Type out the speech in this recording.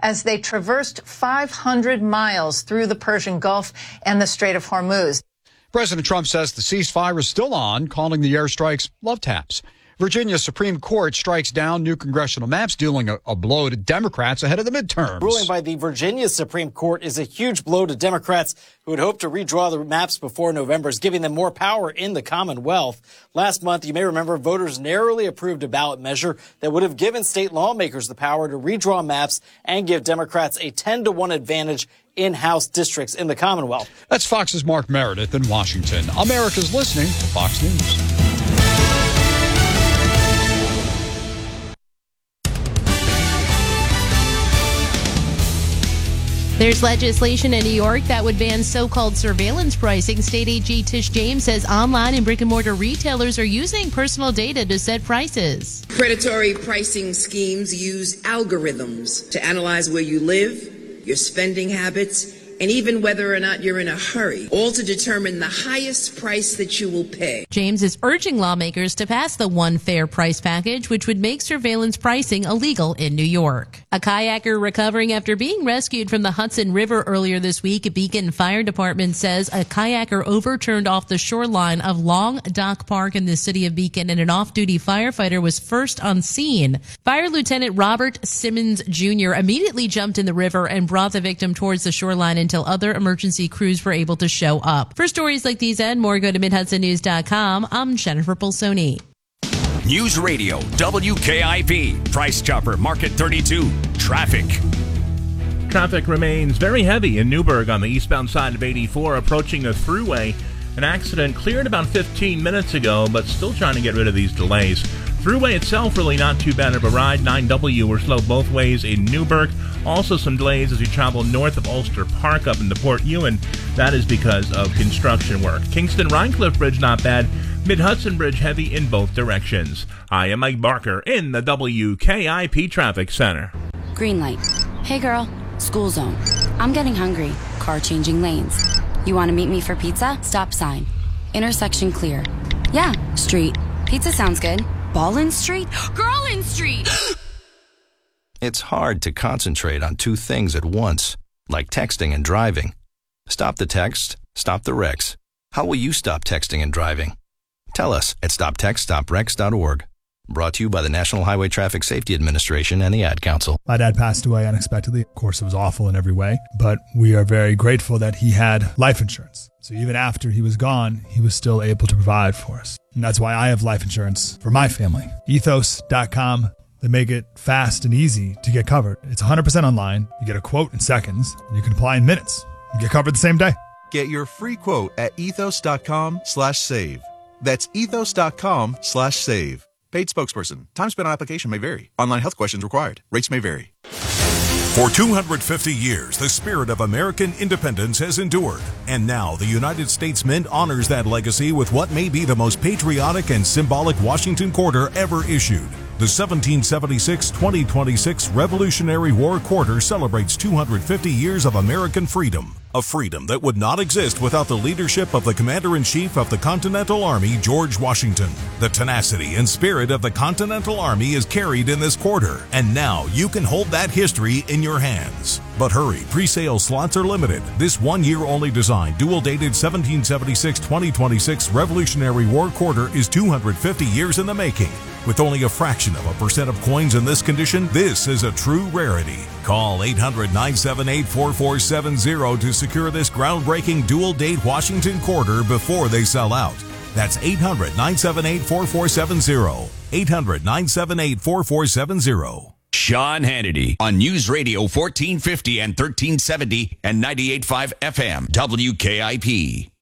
as they traversed 500 miles through the Persian Gulf and the Strait of Hormuz. President Trump says the ceasefire is still on, calling the airstrikes love taps. Virginia Supreme Court strikes down new congressional maps, dealing a blow to Democrats ahead of the midterms. Ruling by the Virginia Supreme Court is a huge blow to Democrats who had hoped to redraw the maps before November's, giving them more power in the Commonwealth. Last month, you may remember, voters narrowly approved a ballot measure that would have given state lawmakers the power to redraw maps and give Democrats a 10-to-1 advantage in House districts in the Commonwealth. That's Fox's Mark Meredith in Washington. America's listening to Fox News. There's legislation in New York that would ban so-called surveillance pricing. State AG Tish James says online and brick-and-mortar retailers are using personal data to set prices. Predatory pricing schemes use algorithms to analyze where you live, your spending habits, and even whether or not you're in a hurry, all to determine the highest price that you will pay. James is urging lawmakers to pass the One Fair Price package, which would make surveillance pricing illegal in New York. A kayaker recovering after being rescued from the Hudson River earlier this week. A Beacon Fire Department says a kayaker overturned off the shoreline of Long Dock Park in the city of Beacon, and an off-duty firefighter was first on scene. Fire Lieutenant Robert Simmons Jr. immediately jumped in the river and brought the victim towards the shoreline until other emergency crews were able to show up. For stories like these and more, go to MidHudsonNews.com. I'm Jennifer Bolsoni. News Radio WKIP. Price Chopper Market 32. Traffic. Traffic remains very heavy in Newburgh on the eastbound side of 84, approaching a thruway. An accident cleared about 15 minutes ago, but still trying to get rid of these delays. Thruway itself really not too bad of a ride. 9W were slow both ways in Newburgh. Also some delays as you travel north of Ulster Park up into Port Ewan. That is because of construction work. Kingston-Rhinecliff Bridge not bad. Mid-Hudson Bridge heavy in both directions. I am Mike Barker in the WKIP Traffic Center. Green light. Hey girl, school zone. I'm getting hungry. Car changing lanes. You want to meet me for pizza? Stop sign. Intersection clear. Yeah, street. Pizza sounds good. Ballin Street? Girlin Street! It's hard to concentrate on two things at once, like texting and driving. Stop the text, stop the wrecks. How will you stop texting and driving? Tell us at stoptextstopwrecks.org. Brought to you by the National Highway Traffic Safety Administration and the Ad Council. My dad passed away unexpectedly. Of course, it was awful in every way, but we are very grateful that he had life insurance. So even after he was gone, he was still able to provide for us. And that's why I have life insurance for my family. Ethos.com. They make it fast and easy to get covered. It's 100% online. You get a quote in seconds, and you can apply in minutes. You get covered the same day. Get your free quote at ethos.com/save. That's ethos.com/save. Paid spokesperson. Time spent on application may vary. Online health questions required. Rates may vary. For 250 years, the spirit of American independence has endured. And now the United States Mint honors that legacy with what may be the most patriotic and symbolic Washington Quarter ever issued. The 1776-2026 Revolutionary War Quarter celebrates 250 years of American freedom. A freedom that would not exist without the leadership of the Commander-in-Chief of the Continental Army, George Washington. The tenacity and spirit of the Continental Army is carried in this quarter, and now you can hold that history in your hands. But hurry, pre-sale slots are limited. This one-year-only design, dual-dated 1776-2026 Revolutionary War Quarter is 250 years in the making. With only a fraction of a percent of coins in this condition, this is a true rarity. Call 800-978-4470 to secure this groundbreaking dual-date Washington Quarter before they sell out. That's 800-978-4470. 800-978-4470. Sean Hannity on News Radio 1450 and 1370 and 98.5 FM WKIP.